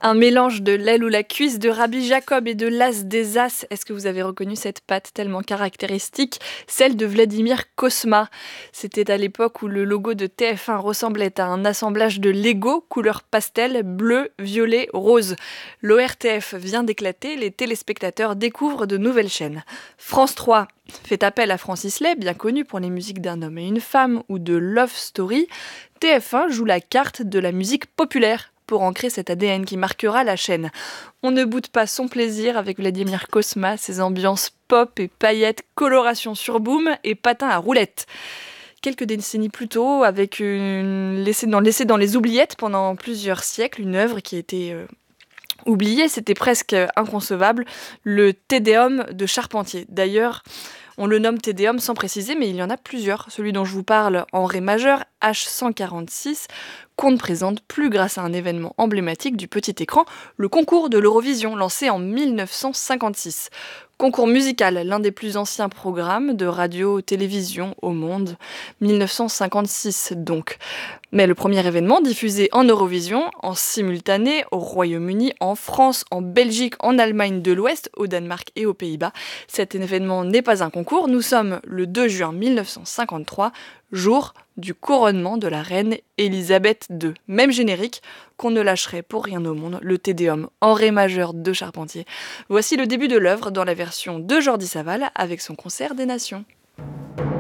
Un mélange de l'aile ou la cuisse de Rabbi Jacob et de l'as des as. Est-ce que vous avez reconnu cette patte tellement caractéristique? Celle de Vladimir Kosma. C'était à l'époque où le logo de TF1 ressemblait à un assemblage de Lego couleur pastel, bleu, violet, rose. L'ORTF vient d'éclater, les téléspectateurs découvrent de nouvelles chaînes. France 3 fait appel à Francis Lay, bien connu pour les musiques d'un homme et une femme ou de Love Story. TF1 joue la carte de la musique populaire pour ancrer cet ADN qui marquera la chaîne. On ne boude pas son plaisir avec Vladimir Kosma, ses ambiances pop et paillettes, coloration sur boom et patins à roulettes. Quelques décennies plus tôt, avec laissée dans les oubliettes pendant plusieurs siècles, une œuvre qui a été oubliée, c'était presque inconcevable, le Te Deum de Charpentier. D'ailleurs, on le nomme Te Deum sans préciser, mais il y en a plusieurs. Celui dont je vous parle en Ré majeur, H146, qu'on ne présente plus grâce à un événement emblématique du petit écran, le concours de l'Eurovision, lancé en 1956. Concours musical, l'un des plus anciens programmes de radio-télévision au monde, 1956 donc. Mais le premier événement diffusé en Eurovision, en simultané au Royaume-Uni, en France, en Belgique, en Allemagne de l'Ouest, au Danemark et aux Pays-Bas. Cet événement n'est pas un concours, nous sommes le 2 juin 1953, jour du couronnement de la reine Élisabeth II. Même générique qu'on ne lâcherait pour rien au monde, le Te Deum en Ré majeur de Charpentier. Voici le début de l'œuvre dans la version de Jordi Savall avec son concert des Nations.